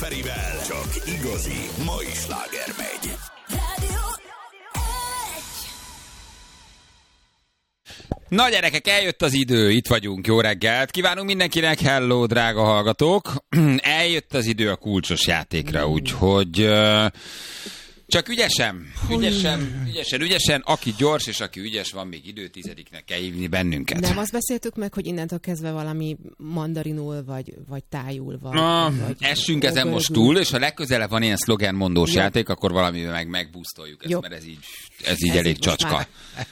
Perivel csak igazi mai sláger megy. Na gyerekek, eljött az idő, itt vagyunk, jó reggelt. Kívánunk mindenkinek, hello, drága hallgatók. Eljött az idő a kulcsos játékra, úgyhogy csak ügyesen, aki gyors és aki ügyes, van még idő, 10-nek kell hívni bennünket. Nem azt beszéltük meg, hogy innentől kezdve valami mandarinul, vagy tájul van. Essünk ezen most túl, és ha legközelebb van ilyen szlogenmondós játék, akkor valamivel megbusztoljuk ezt, mert ez így elég csacska.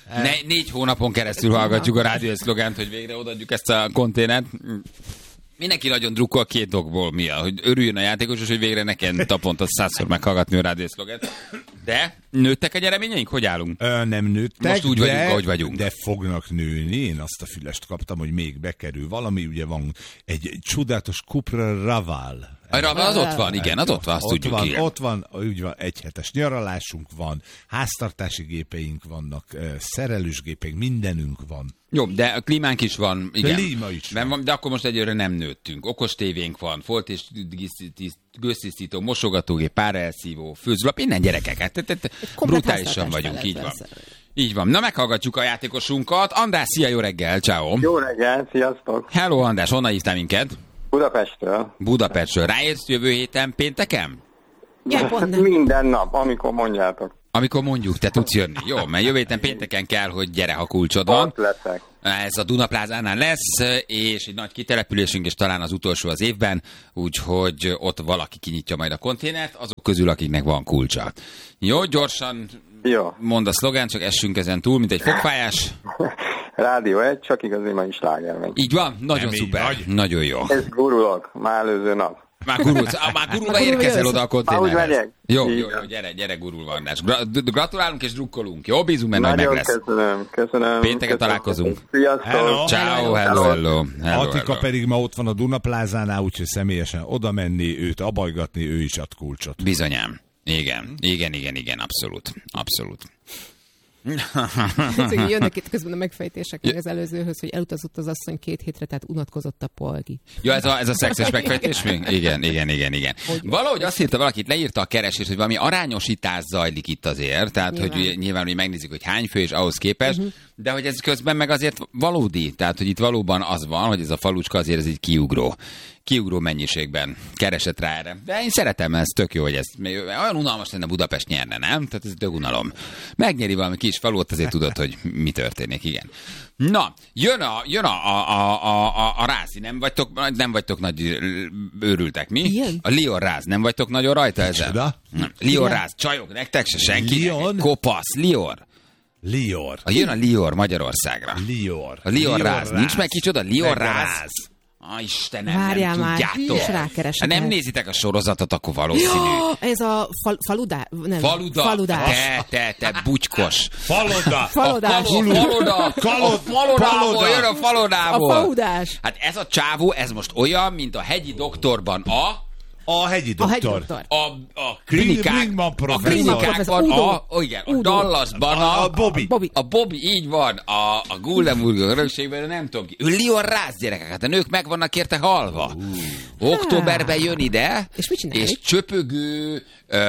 4 hónapon keresztül hallgatjuk a rádió szlogent, hogy végre odaadjuk ezt a konténert. Mindenki nagyon drukkol 2 dolgból miatt, hogy örüljön a játékos, és hogy végre nekem naponta 100-szor meghallgatni a rádiószloget. De nőttek a gyereményeink? Hogy állunk? Nem nőttek, most úgy vagyunk, ahogy vagyunk. De fognak nőni. Én azt a fülest kaptam, hogy még bekerül valami. Ugye van egy csodálatos Cupra Raval. Az ott van, igen, az ott van, azt tudjuk. Ott van, úgy van, 1 hetes nyaralásunk van, háztartási gépeink vannak, szerelősgépek, mindenünk van. Jó, de a klímánk is van, igen. Klíma is van. De akkor most egyőre nem nőttünk. Okos tévénk van, folt és gőztisztító, mosogatógép, párelszívó, főzőlap, innen gyerekek. Brutálisan vagyunk, így van. Így van. Na, meghallgatjuk a játékosunkat. András, szia, jó reggel, ciao. Jó reggel, sziasztok. Hello, András, honnan hívtál minket? Budapestről. Ráérsz jövő héten pénteken? Minden nap, amikor mondjátok. Amikor mondjuk, te tudsz jönni. Jó, mert jövő héten pénteken kell, hogy gyere, ha kulcsod van. Ott leszek. Ez a Dunaplázánál lesz, és egy nagy kitelepülésünk, és talán az utolsó az évben, úgyhogy ott valaki kinyitja majd a konténert, azok közül, akiknek van kulcsa. Jó, gyorsan mondd a szlogán, csak essünk ezen túl, mint egy fogfájás. Rádió 1, csak igazi mai sláger megy. Így van, nagyon szuper, nagyon jó. Ez gurulok, már előző nap. Már gurulva érkezel oda a konténerhez. Jó, gyere gurulva, András. Gratulálunk és drukkolunk. Jó, bízunk benne, hogy meg lesz. Köszönöm. Pénteken találkozunk. Sziasztok. Ciao, hello. Attika pedig ma ott van a Dunaplázánál, úgyhogy személyesen oda menni, őt abajgatni, ő is ad kulcsot. Bizonyám. Igen, abszolút. Jönnek itt közben a megfejtések az előzőhöz, hogy elutazott az asszony 2 hétre, tehát unatkozott a polgi. Ja, ez a szexes megfejtés még? Igen. Valahogy azt írta valaki, leírta a keresést, hogy valami arányosítás zajlik itt azért, tehát hogy nyilván hogy megnézzük, hogy hány fő és ahhoz képest, de hogy ez közben meg azért valódi, tehát hogy itt valóban az van, hogy ez a falucska azért ez egy kiugró mennyiségben keresett rá erre. De én szeretem, ez tök jó, hogy ez olyan unalmas lenne, Budapest nyerne, nem? Tehát ez tök unalom. Megnyeri valami kis falut, azért tudod, hogy mi történik, igen. Na, jön a Rázi, nem vagytok nagy őrültek, mi? Igen. A Lior Ráz, nem vagytok nagyon rajta ezzel? Lior Ráz, csajok, nektek se senki. Kopasz, Lior. Jön a Lior Magyarországra. A Lior Ráz. Nincs meg kicsoda? Lior Ráz. Istenem, várjál nem már, tudjátok. Ha nem nézitek a sorozatot, akkor valószínű. Ja, ez a Faluda. Te bugykos. Falodás. Falodából jön a Falodából. A faudás. Hát ez a csávó, ez most olyan, mint a Hegyi Doktorban a Hegyi Doktor. A klinikákban, a Dallasban a Bobby, így van, a Gullemurgó örökségben, nem tudom ki. Ő Lior Ráz, gyerekek, hát a nők meg vannak érte halva. Októberben jön ide, és csöpögő,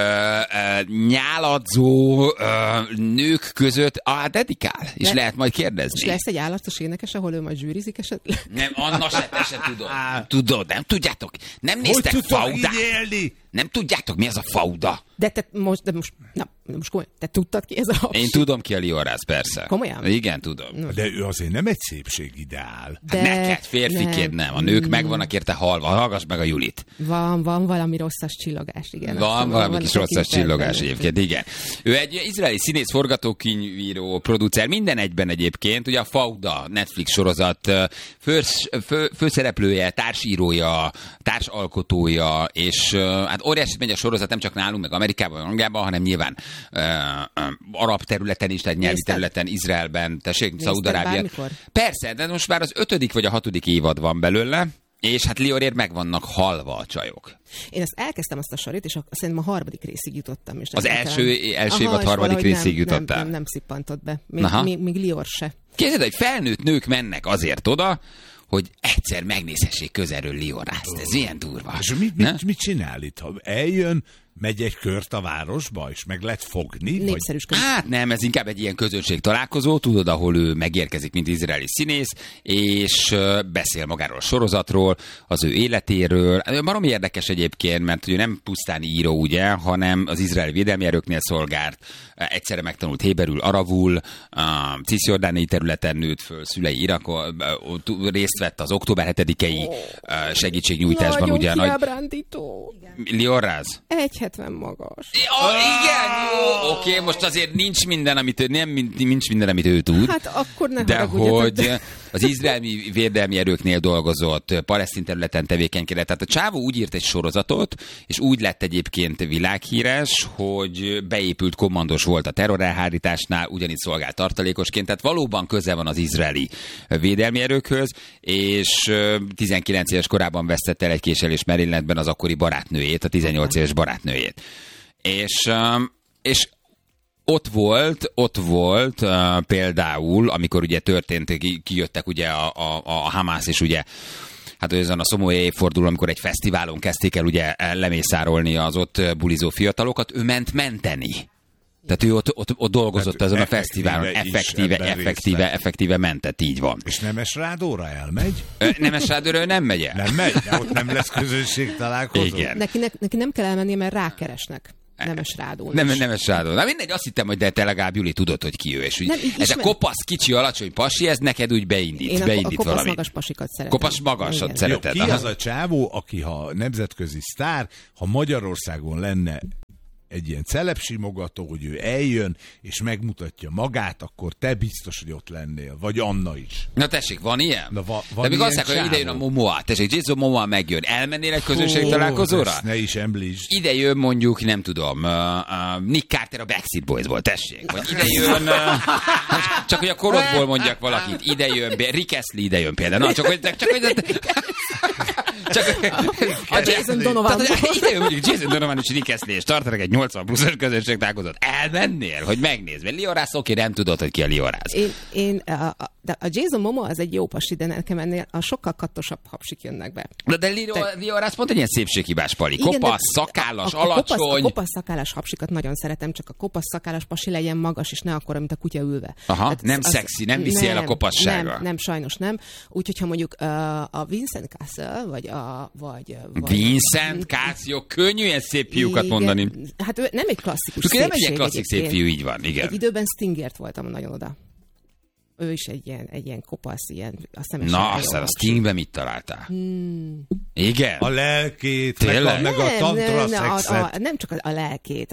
nyáladzó nők között dedikál, és lehet majd kérdezni. És lesz egy állatos énekes, ahol ő majd zsűrizik esetleg? Nem, Anna se, te se tudod, nem tudjátok, nem néztek Faudát. Nem tudjátok, mi ez a Fauda? De most komolyan, te tudtad ki ez a Én tudom ki a Lior Ráz, persze. Komolyan? Igen, tudom. De ő azért nem egy szépségideál. Hát neked, férfiként nem. A nők meg vannak érte halva. Hallgass meg a Julit. Van valami rosszas csillogás, igen. Van valami kis rosszas csillogás egyébként, igen. Ő egy izraeli színész, forgatókönyvíró, producer, minden egyben egyébként. Ugye a Fauda Netflix sorozat főszereplője, társírója, társalkotója, és hát óriási megy a sorozat, nem csak nálunk, meg Amerikában, Angliában, hanem nyilván arab területen is, tehát nyelvi területen, Izraelben, Szaúd-Arábia. Persze, de most már az 5. vagy a 6. évad van belőle, és hát Liorért meg vannak halva a csajok. Én ezt elkezdtem azt a sorét, és szerintem a 3. részig jutottam. És az első évad 3. részig jutottál? Nem szippantott be. Még Lior se. Képzeld, hogy felnőtt nők mennek azért oda, hogy egyszer megnézhessék közelről Leo Rust. Ez ilyen durva. És mit csinál itt? Ha eljön, megy egy kört a városba, és meg lehet fogni? Népszerűsködik. Hát nem, ez inkább egy ilyen közönség találkozó, tudod, ahol ő megérkezik, mint izraeli színész, és beszél magáról a sorozatról, az ő életéről. Baromi érdekes egyébként, mert ő nem pusztán író, ugye, hanem az izraeli védelmi erőknél szolgált, egyszerre megtanult héberül, aravul, cisjordániai területen nőtt föl, szülei Irakon, részt vett az október 7-i segítségnyújtásban. Nagyon ugye, kiábrándító. Leo Rust. 1,70 magas. Igen, jó, oké, most azért nincs minden, amit ő tud. Hát akkor ne de haragudjatok. hogy az izraeli védelmi erőknél dolgozott, palesztin területen tevékenykedett. Tehát a csávó úgy írt egy sorozatot, és úgy lett egyébként világhíres, hogy beépült kommandós volt a terrorelhárításnál, ugyanígy szolgált tartalékosként, tehát valóban köze van az izraeli védelmi erőkhöz, és 19 éves korában vesztette el egy késelés merényletben az akkori barátnőjét, a 18 éves barátnőjét. És ott volt például, amikor ugye történt, kijöttek ugye a Hamász, és ugye hát ezen a szomorú évfordulón, amikor egy fesztiválon kezdték el ugye lemészárolni az ott bulizó fiatalokat, ő ment menteni. Tehát ő ott dolgozott ezen a fesztiválon, effektíve mentett, így van. És Nemes Rádóra elmegy? Nemes Rádóra nem megy el. Nem megy? De ott nem lesz közönség találkozó? Igen. Neki nem kell elmennie, mert rákeresnek. Nemes Rádón. Nemes Rádón. Na mindegy, azt hittem, hogy de legalább Juli tudod, hogy ki ő. És ez a kopasz, kicsi, alacsony pasi, ez neked úgy beindít. Én beindít a kopasz valami. magas pasikat szeretem. Kopasz magasat szereted. Jó, ki az a csávó, aki ha nemzetközi sztár, ha Magyarországon lenne egy ilyen celebsimogató, hogy ő eljön, és megmutatja magát, akkor te biztos, hogy ott lennél. Vagy Anna is. Na tessék, van ilyen? Na, van de még ilyen azt mondják, hogy ide jön a Momoa. Tessék, Jason Momoa megjön. Elmennél egy közönség találkozóra? Ne is említsd. Ide jön mondjuk, nem tudom, Nick Carter a Backstreet Boysból, tessék. Vagy ide jön, csak hogy a korodból mondjak valakit. Ide jön, Rick Astley ide jön például. Na, csak hogy a Jason Donovan. Ide jön mondjuk Jason Donovan és Rick Astley, és tartanak egy 80 pluszos közönség találkozót. Elmennél, hogy megnézd. Mert Leo Rust, oké, nem tudod, hogy ki a Leo Rust. De a Jason Momoa az egy jó pasi, de nekem ennél a sokkal kattosabb hapsik jönnek be. De Leo Rust pont egy ilyen szépséghibás pali. Kopasz, szakállas, alacsony. A kopasz szakállas hapsikat nagyon szeretem, csak a kopasz szakállas pasi legyen magas, és ne akkora, mint a kutya ülve. Aha, tehát nem szexi, nem viszi el a kopassága. Nem, sajnos nem. Úgyhogy ha mondjuk a Vincent Cassel, vagy Vincent Cassel, könnyű ilyen szép fiúkat mondani. Hát ő nem egy klasszikus szépség. Nem egy ilyen klasszik szép fiú, így van, igen. Egy időben Stingert voltam nagyon oda. Ő is egy ilyen kopasz, ilyen a szemes. Na, aztán a Stingben mit találtál? Igen? A lelkét, tényleg? meg a tantra szexet. Nem csak a lelkét.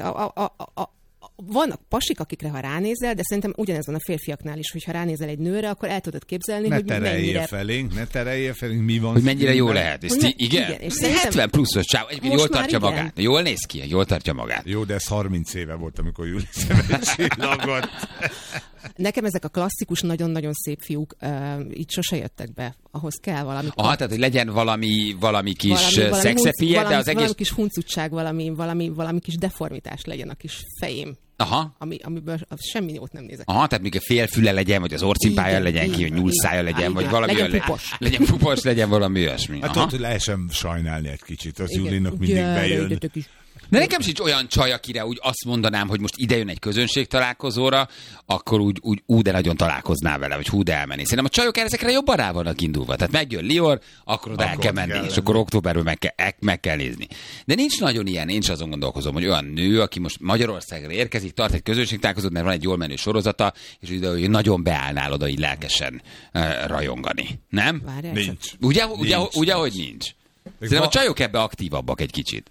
Vannak pasik, akikre ha ránézel, de szerintem ugyanez van a férfiaknál is, hogyha ránézel egy nőre, akkor el tudod képzelni, hogy mennyire... Ne terelje felénk, mi van. Hogy mennyire jó lehet. Igen? És 70 pluszos csáv, egyébként jól tartja magát. Jól néz ki, jól tartja magát. Jó, de ez 30 éve volt, amikor Júli szemben csillagott. Nekem ezek a klasszikus, nagyon-nagyon szép fiúk így sose jöttek be. Ahhoz kell valami. Aha, tehát hogy legyen valami kis szexepie, de az egész... Valami kis huncutság, valami kis deformitás legyen a kis fejém. Aha. Amiből semmi jót nem nézek. Aha, tehát még a félfüle legyen, vagy az orcimpája legyen ki, vagy nyúlszája legyen, vagy valami legyen pupos. Legyen pupos, legyen valami olyasmi. Hát ott lehessen sajnálni egy kicsit, az Julinak mindig bejön. De nekem sincs olyan csaj, akire úgy azt mondanám, hogy most ide jön egy közönség találkozóra, akkor úgy de nagyon találkoznál vele, vagy de elmenni. Szerintem a csajok ezekre jobban rá vannak indulva. Tehát megjön Lior, akkor oda el kell menni, és akkor októberben meg kell nézni. De nincs nagyon ilyen, én is azon gondolkozom, hogy olyan nő, aki most Magyarországra érkezik, tart egy közönség találkozót, mert van egy jól menő sorozata, és hogy nagyon beállnál oda így lelkesen rajongani. Nem? Várjál, nincs. Ugye, hogy nincs. Szerintem a csajok ebbe aktívabbak egy kicsit.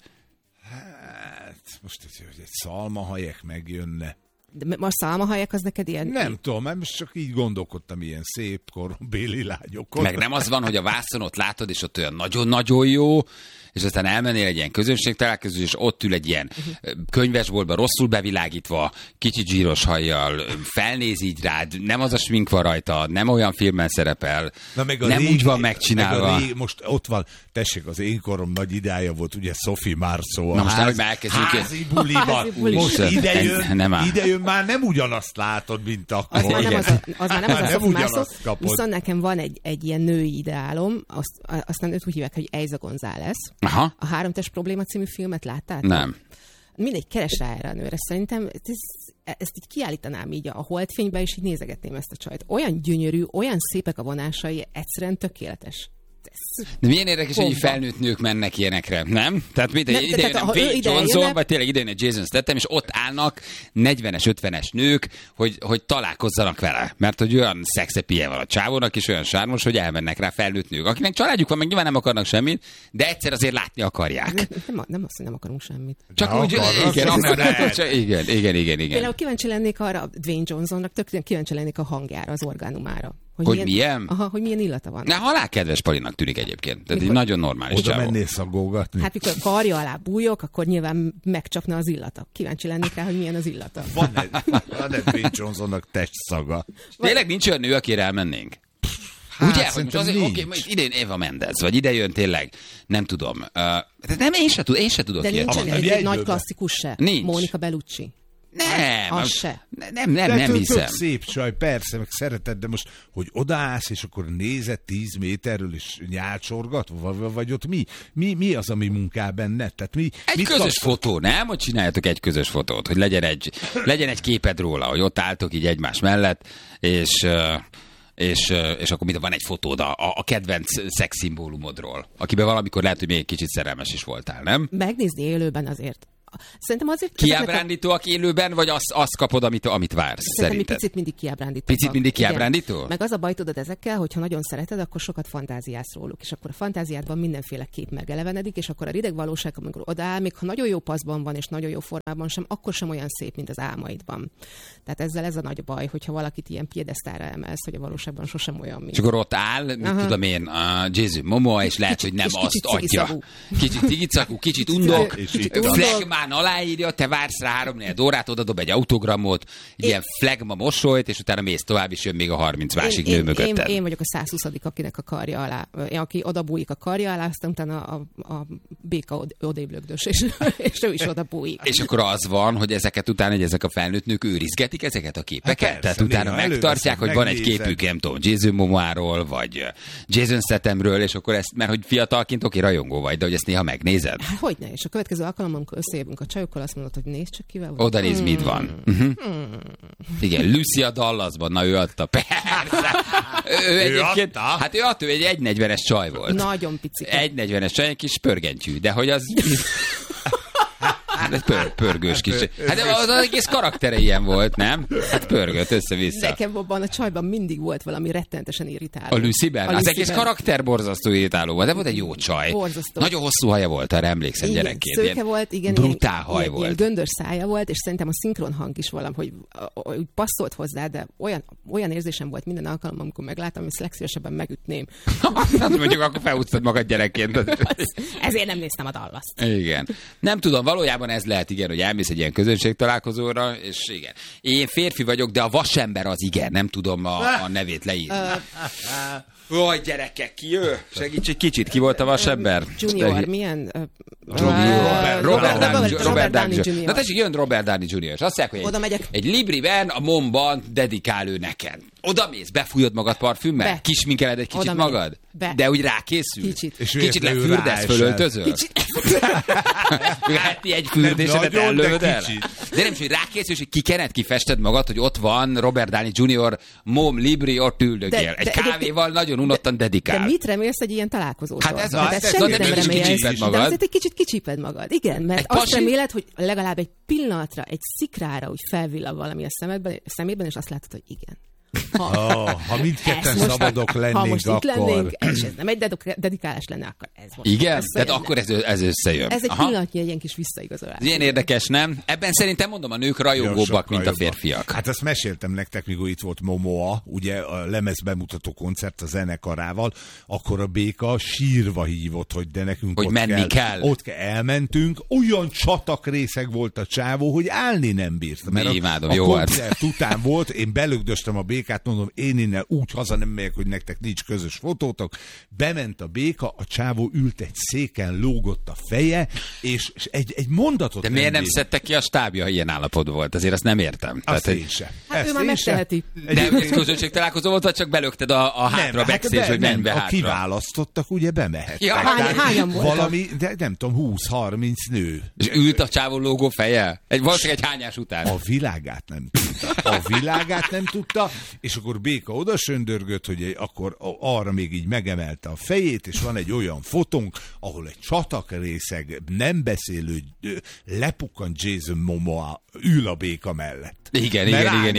Most hogy egy szalmahajek megjönne. De most szalmahajek az neked ilyen? Nem tudom, mert most csak így gondolkodtam ilyen szép korombéli lányokon. Meg nem az van, hogy a vászonot látod, és ott olyan nagyon-nagyon jó, és aztán elmennél egy ilyen közönségtalálkozó, és ott ül egy ilyen könyvesboltban rosszul bevilágítva, kicsi zsíros hajjal, felnéz így rád, nem az a smink van rajta, nem olyan filmben szerepel, nem úgy van megcsinálva. Most ott van, tessék, az én korom nagy idája volt, ugye Sophie Marceau. Na most nehogy már elkezdjük. Házi buliban. Most ide jön, már nem ugyanazt látod, mint akkor. Az már nem az a szofimászó. Viszont nekem van egy ilyen női ideálom, aztán őt úgy hívják, hogy Eiza González. Aha. A 3 test probléma című filmet láttál? Nem. Mindegy, keres rá erre a nőre. Szerintem ezt így kiállítanám így a holdfénybe, és így nézegetném ezt a csajt. Olyan gyönyörű, olyan szépek a vonásai, egyszerűen tökéletes. De milyen érdekes, hogy felnőtt nők mennek ilyenekre, nem? Tehát ide jön a Dwayne Johnson, vagy tényleg ide jön egy Jason Statham, és ott állnak 40-es, 50-es nők, hogy találkozzanak vele. Mert hogy olyan szexepije van a csávónak, és olyan sármos, hogy elmennek rá felnőtt nők. Akinek családjuk van, meg nyilván nem akarnak semmit, de egyszer azért látni akarják. Nem azt, hogy nem akarunk semmit. Csak úgy, igen. Például kíváncsi lennék arra Dwayne Johnsonnak, tök kíváncsi lennék a hangjára, az orgánumára. Hogy milyen? Aha, hogy milyen illata van. Halálkedves Palinak tűnik egyébként. Tehát egy nagyon normális oda csávó. mennél szagolgatni? Hát mikor karja alá bújok, akkor nyilván megcsapna az illata. Kíváncsi lennék rá, hogy milyen az illata. Van egy Dwayne Johnsonnak testszaga. Tényleg nincs olyan nő, akire elmennénk? Hát, ugye, hogy most azért, most idejön Eva Mendes, vagy ide jön tényleg, nem tudom. Nem, én se tudok de ilyet. nincs egy nagy klasszikus se. Nincs. Monica Bellucci. Nem, az se. Nem hiszem. Szép csaj, persze, meg szereted, de most, hogy odaállsz, és akkor nézed 10 méterről, és nyálcsorgat, vagy ott mi az, ami munkál benne? Tehát Egy közös fotó, nem? Hogy csináljatok egy közös fotót, hogy legyen egy képed róla, hogy ott álltok így egymás mellett, és akkor van egy fotód a kedvenc szexszimbólumodról, akiben valamikor lehet, hogy még egy kicsit szerelmes is voltál, nem? Megnézni élőben azért. Szerintem azért... Kiábrándítóak élőben, vagy azt kapod, amit vársz? Szerintem picit mindig kiábrándító. Picit mindig kiábrándító? Meg az a baj, tudod ezekkel, hogyha nagyon szereted, akkor sokat fantáziálsz róluk, és akkor a fantáziádban mindenféle kép megelevenedik, és akkor a rideg valóság, amikor odaáll, még ha nagyon jó paszban van, és nagyon jó formában sem, akkor sem olyan szép, mint az álmaidban. Tehát ezzel ez a nagy baj, hogyha valakit ilyen piedesztára emelsz, hogy a valóságban sosem olyan, mint. És akkor ott áll, mit tudom én, a Jason Momoa, és lehet, hogy nem azt adja. Kicsit cigicakú, kicsit undok, flagmán aláírja, te vársz rá 3-4 órát, odadob egy autogramot, ilyen flagma mosolyt, és utána mész tovább, és jön még a 30 másik nő mögötted. Én vagyok a 120. akinek a karja alá, aki odabújik a karja alá, aztán utána a béka odéblögdös, és ő is odabújik. És akkor az van, hogy ezeket utána, hogy ezek a felnőtt nők őrizgetik ezeket a képeket? Hát persze, tehát utána megtartják, hogy van egy képük, nem tudom, Jason Momoáról, vagy Jason Stathamről, és akkor ezt, mert hogy fiatalként rajongó vagy, de hogy ezt néha megnézed? Hát hogyne, és a következő alkalommal, amikor összejövünk a csajokkal, azt mondod, hogy nézd csak kivel van. Oda nézd, mit van. Igen, Lucia Dallasban, na ő adta, persze. Ő egyébként, hát ő egy 1.40-es csaj volt. Nagyon pici. 1.40-es csaj, egy kis pörgentyű, de hogy az... Pörgős kis. Hát az egész karaktere ilyen volt, nem? Hát pörgött össze-vissza. Nekem abban a csajban mindig volt valami rettenetesen irritáló. A Lucy-ben? Az egész karakter borzasztó irritáló volt, de volt egy jó csaj. Borzasztó. Nagyon hosszú haja volt, arra emlékszem gyerekként. Szőke volt, igen. Brutál haj volt. Ilyen göndör szája volt, és szerintem a szinkron hang is valahogy úgy passzolt hozzá, de olyan érzésem volt minden alkalommal, amikor meglátom, hogy legszívesebben megütném. Hát mondjuk akkor felúsztad magad gyerekként. Ezért nem néztem a Dallast. Igen. Nem tudom, valójában ez lehet, igen, hogy elmész egy ilyen közönségtalálkozóra, és igen. Én férfi vagyok, de a vasember az igen, nem tudom a nevét leírni. Oj, gyerekek, ki ő? Segíts egy kicsit, ki volt a vasember? Junior, milyen? Robert Downey Jr. Na tessék, jön Robert Downey Jr. És azt mondják, hogy egy libriben a momban dedikál ő neked. Oda mész, befújod magad parfümmel? Kisminkeled egy kicsit magad? De úgy rákészül? Kicsit lefürdesz, fölöltözöl? Heti egy fürdésedet ellövöd el? De nem is, hogy rákészülsz, hogy kikened, kifested magad, hogy ott van Robert Downey Jr. mom libri, ott üldögél. Egy kávéval nagyon unottan dedikál. De mit remélsz egy ilyen találkozótól? Hát ez az, semmit nem remélsz. De azért egy kicsit kicsíped magad. Igen, mert azt reméled, hogy legalább egy pillanatra, egy szikrára úgy felvillan valami a szemében, és azt látod, hogy igen. Ha mindketten szabadok lennénk, ha most akkor... itt lennénk, és ez nem egy dedikálás lenne, akkor ez most. Igen? Tehát akkor ez összejön. Ez egy pillanatnyi egy ilyen kis visszaigazolás. Ilyen érdekes, nem? Ebben szerintem mondom, a nők rajongóbbak, mint a férfiak. Hát azt meséltem nektek, mikor itt volt Momoa, ugye a lemez bemutató koncert a zenekarával, akkor a béka sírva hívott, hogy de nekünk hogy ott menni kell. Ott elmentünk, olyan csatakrészeg volt a csávó, hogy állni nem bírt. Mert imádom, a jó koncert után volt, én belögdöstem a békát, mondom, én innen úgy haza nem megyek, hogy nektek nincs közös fotótok. Bement a béka, a csávó ült egy széken, lógott a feje, és egy mondatot De miért nem bírt. szedtek ki a stábja, ha ilyen állapotban volt? Azért azt nem értem. Azt én sem. Hát Ezt ő már én megteheti. sem. De ez közönség találkozó volt, vagy csak belökted a hátra, Nem, backstage, hogy menj be a hátra? kiválasztottak, ugye bemehettek. Ja. Hányan voltak? Valami, de nem tudom, 20-30 nő. És ült a csávó lógó feje? Valószínűleg egy hányás után. A világát nem tudta. A világát nem tudta, és akkor béka oda söndörgött, hogy akkor arra még így megemelte a fejét, és van egy olyan fotónk, ahol egy csatakrészeg, nem beszélő, lepukkant Jason Momoa ül a béka mellett. Igen.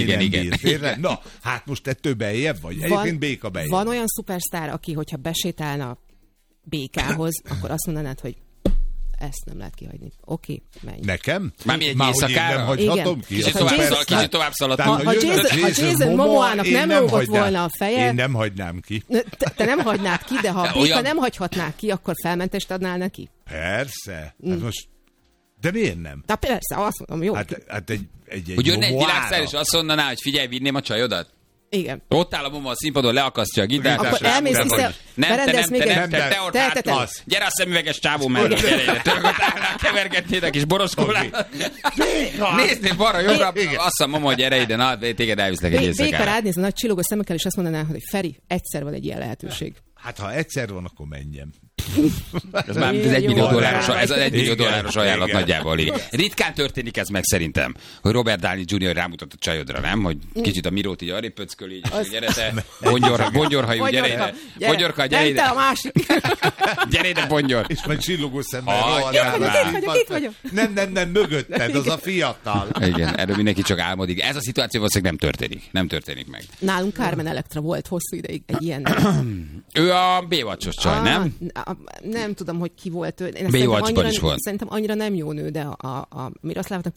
Na, hát most te több eljebb vagy. Egyébként béka bejebb. Van olyan szupersztár, aki, hogyha besétálna békához, akkor azt mondanád, hogy ezt nem lehet kihagyni. Oké, menj. Nekem? Mármi egy Már hogy én éjszakára? nem hagyhatom Igen. ki. Kicsit Ha tovább, Jason- kicsit tovább szaladt. Tehát, Ha jön Jason Momoának én nem lógott hagynám. volna a feje- Én nem hagynám ki. Te nem hagynád ki, de ha a De béka olyan- nem hagyhatná ki, akkor felmentést adnál neki? Persze. Hát most... De miért nem? De persze, azt mondom, jó. Hát egy Hogy jönne egy Momoára. világszár, és azt mondaná, hogy figyelj, vinném a csajodat? Igen. Ott áll a Moma a színpadon, leakasztja a gitárt. Akkor elmész, Nem, hiszel, nem, berendelsz még egy... te ott Te- hátul. Gyere a szemüveges csávó mellett, gyere ide. Te ott állnál, kevergetnétek is boroszkólát. Nézd balra, jobbra, azt mondom, Mama, hogy gyere ide, na, téged elviszlek egy Béka éjszakára. rád néz a nagy csillogó szemekkel, és azt mondaná, hogy Feri, egyszer van egy ilyen lehetőség. Hát ha egyszer van, akkor menjem. Ez már ez $1 millió dolláros, ez az $1 millió Igen, dolláros ajánlat igen. nagyjából. Igen. Ritkán történik ez meg szerintem, hogy Robert Downey Jr. rámutat a csajodra, nem? Hogy kicsit a Mirót így arrébb pöcköl, így, és gyere te, bongyorhajú, gyere ide. Bongyorka, gyere Nem te ide. a másik. Gyere ide, bongyor. És majd csillogó szemmel Hagyjad rohadjál már. rá. Itt vagyok. Nem, mögötted, az a fiatal. Igen, erről mindenki csak álmodik. Ez a szituáció valószínűleg nem történik meg. Nálunk Carmen Electra volt hosszú ideig egy ilyen... Ő a Baywatch-os csaj, nem? Nem tudom, hogy ki volt ő. Én Baywatch-ban is volt. Szerintem annyira nem jó nő, de a Miroszlávnak